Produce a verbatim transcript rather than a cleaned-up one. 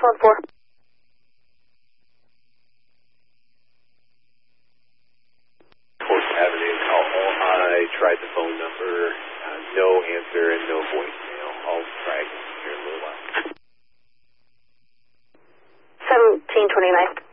one four. Fourth Avenue. I tried the phone number. Uh, no answer and no voicemail. I'll try again here in a little while. seventeen twenty-nine.